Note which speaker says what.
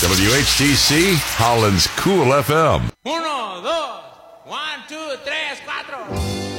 Speaker 1: WHTC, Holland's Cool FM.
Speaker 2: 1, 2, 1, 2, 3, 4.